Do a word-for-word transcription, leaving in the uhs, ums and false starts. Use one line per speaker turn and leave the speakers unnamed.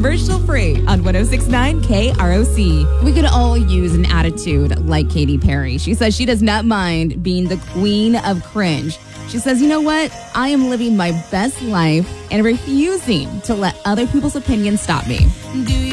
commercial-free on one oh six point nine K R O C. We could all use an attitude like Katy Perry. She says she does not mind being the queen of cringe. She says, you know what? I am living my best life and refusing to let other people's opinions stop me. Do you